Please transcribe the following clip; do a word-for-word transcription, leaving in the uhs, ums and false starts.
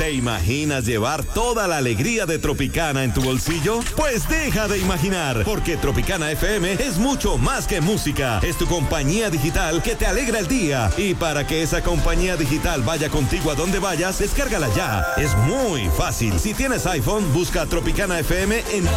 ¿Te imaginas llevar toda la alegría de Tropicana en tu bolsillo? Pues deja de imaginar, porque Tropicana F M es mucho más que música. Es tu compañía digital que te alegra el día. Y para que esa compañía digital vaya contigo a donde vayas, descárgala ya. Es muy fácil. Si tienes iPhone, busca Tropicana F M en